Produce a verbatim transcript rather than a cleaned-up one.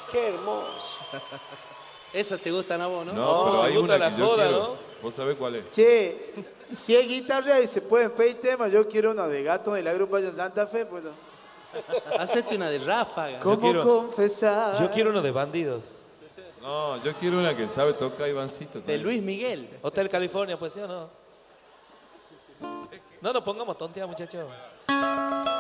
Qué hermoso. Esas te gustan a vos, ¿no? No, pero me hay gusta una la que yo joda, quiero. ¿no? ¿Vos sabés cuál es? Che, si es guitarra y se pueden pedir temas, yo quiero una de Gato de la agrupación Santa Fe, pues. No. Hacete una de ráfaga. ¿Cómo quiero- confesar? Yo quiero uno de bandidos. No, yo quiero una que sabe tocar Ivancito. De Luis Miguel. Hotel California, pues sí o no. No nos pongamos tonteadas, muchachos.